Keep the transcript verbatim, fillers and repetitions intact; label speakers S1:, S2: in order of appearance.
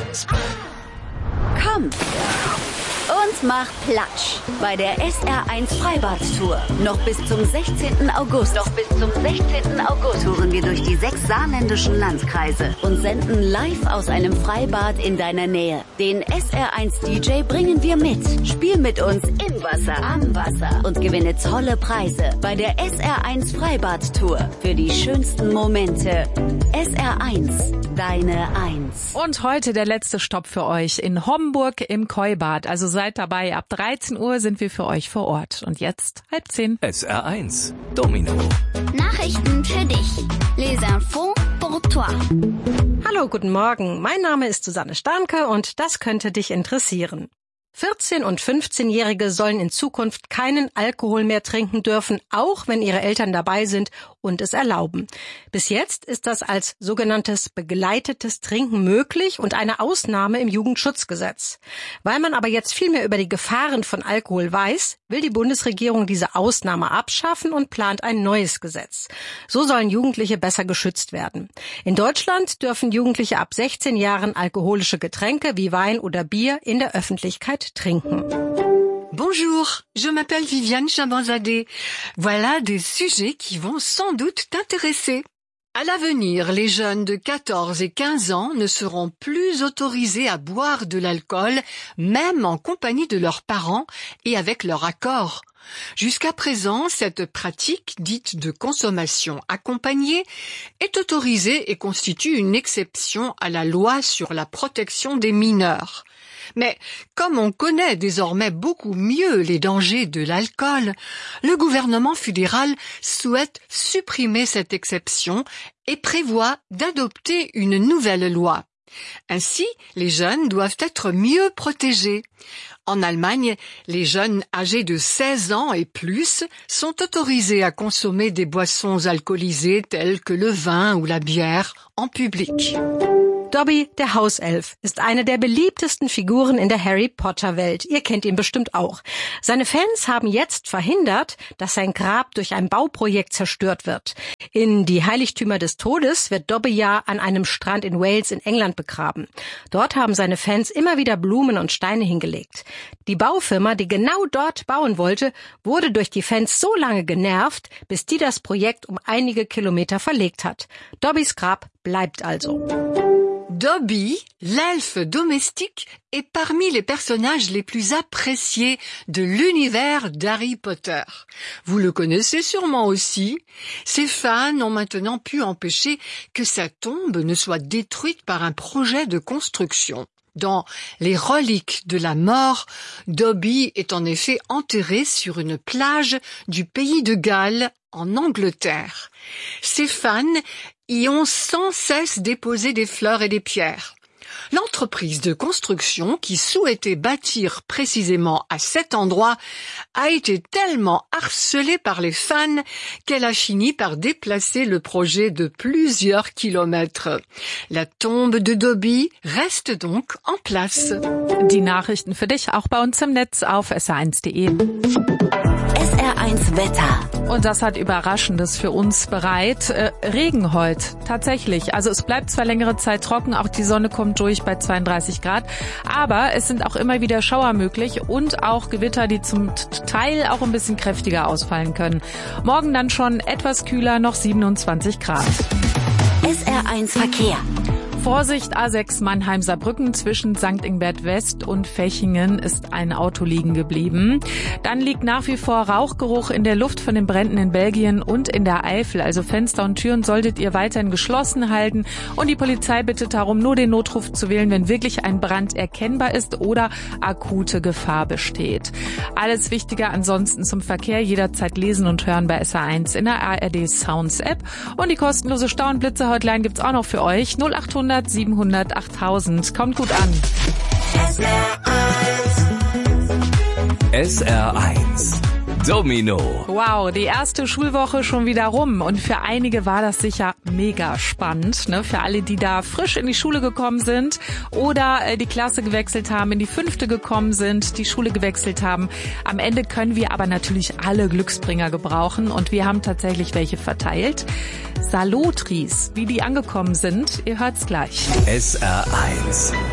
S1: Komm und mach Platsch bei der S R eins Freibad-Tour. Noch bis zum sechzehnten August. Noch bis zum sechzehnten August touren wir durch die sechs saarländischen Landkreise und senden live aus einem Freibad in deiner Nähe. Den S R eins D J bringen wir mit. Spiel mit uns im Wasser, am Wasser und gewinne tolle Preise bei der S R eins Freibad-Tour. Für die schönsten Momente. S R eins, deine Eins.
S2: Und heute der letzte Stopp für euch in Homburg im Koibad. Also seid dabei, ab dreizehn Uhr sind wir für euch vor Ort. Und jetzt halb zehn.
S3: S R eins, Domino.
S4: Nachrichten für dich. Les infos pour toi.
S5: Hallo, guten Morgen. Mein Name ist Susanne Starnke und das könnte dich interessieren. vierzehn- und fünfzehnjährige sollen in Zukunft keinen Alkohol mehr trinken dürfen, auch wenn ihre Eltern dabei sind und es erlauben. Bis jetzt ist das als sogenanntes begleitetes Trinken möglich und eine Ausnahme im Jugendschutzgesetz. Weil man aber jetzt viel mehr über die Gefahren von Alkohol weiß, will die Bundesregierung diese Ausnahme abschaffen und plant ein neues Gesetz. So sollen Jugendliche besser geschützt werden. In Deutschland dürfen Jugendliche ab sechzehn Jahren alkoholische Getränke wie Wein oder Bier in der Öffentlichkeit trinken.
S6: Bonjour, je m'appelle Viviane Chabanzadeh. Voilà des sujets qui vont sans doute t'intéresser. À l'avenir, les jeunes de quatorze et quinze ans ne seront plus autorisés à boire de l'alcool, même en compagnie de leurs parents et avec leur accord. Jusqu'à présent, cette pratique, dite de consommation accompagnée, est autorisée et constitue une exception à la loi sur la protection des mineurs. Mais comme on connaît désormais beaucoup mieux les dangers de l'alcool, le gouvernement fédéral souhaite supprimer cette exception et prévoit d'adopter une nouvelle loi. Ainsi, les jeunes doivent être mieux protégés. En Allemagne, les jeunes âgés de seize ans et plus sont autorisés à consommer des boissons alcoolisées telles que le vin ou la bière en public.
S5: Dobby, der Hauself, ist eine der beliebtesten Figuren in der Harry-Potter-Welt. Ihr kennt ihn bestimmt auch. Seine Fans haben jetzt verhindert, dass sein Grab durch ein Bauprojekt zerstört wird. In die Heiligtümer des Todes wird Dobby ja an einem Strand in Wales in England begraben. Dort haben seine Fans immer wieder Blumen und Steine hingelegt. Die Baufirma, die genau dort bauen wollte, wurde durch die Fans so lange genervt, bis die das Projekt um einige Kilometer verlegt hat. Dobbys Grab bleibt also.
S6: Dobby, l'elfe domestique, est parmi les personnages les plus appréciés de l'univers d'Harry Potter. Vous le connaissez sûrement aussi. Ses fans ont maintenant pu empêcher que sa tombe ne soit détruite par un projet de construction. Dans les reliques de la mort, Dobby est en effet enterré sur une plage du pays de Galles, en Angleterre. Ses fans y ont sans cesse déposé des fleurs et des pierres. L'entreprise de construction qui souhaitait bâtir précisément à cet endroit a été tellement harcelée par les fans qu'elle a fini par déplacer le projet de plusieurs kilomètres. La tombe de Dobby reste donc en place.
S2: Die Nachrichten für dich auch bei uns im Netz auf S R eins punkt de.
S1: S R eins Wetter.
S2: Und das hat Überraschendes für uns bereit. Äh, Regen heute, tatsächlich. Also es bleibt zwar längere Zeit trocken, auch die Sonne kommt durch bei zweiunddreißig Grad, aber es sind auch immer wieder Schauer möglich und auch Gewitter, die zum Teil auch ein bisschen kräftiger ausfallen können. Morgen dann schon etwas kühler, noch siebenundzwanzig Grad.
S1: S R eins Verkehr.
S2: Vorsicht, A sechs Mannheim-Saarbrücken zwischen Sankt Ingbert West und Fechingen ist ein Auto liegen geblieben. Dann liegt nach wie vor Rauchgeruch in der Luft von den Bränden in Belgien und in der Eifel. Also Fenster und Türen solltet ihr weiterhin geschlossen halten. Und die Polizei bittet darum, nur den Notruf zu wählen, wenn wirklich ein Brand erkennbar ist oder akute Gefahr besteht. Alles Wichtige ansonsten zum Verkehr jederzeit lesen und hören bei S R eins in der A R D Sounds App. Und die kostenlose Stau- und Blitzer-Hotline gibt's auch noch für euch. null achthundert siebenhundert achttausend. Kommt gut an.
S3: S R eins. S R eins. Domino.
S2: Wow, die erste Schulwoche schon wieder rum und für einige war das sicher mega spannend, ne? Für alle, die da frisch in die Schule gekommen sind oder äh, die Klasse gewechselt haben, in die fünfte gekommen sind, die Schule gewechselt haben. Am Ende können wir aber natürlich alle Glücksbringer gebrauchen und wir haben tatsächlich welche verteilt. Salotris, wie die angekommen sind, ihr hört's gleich.
S3: S R eins.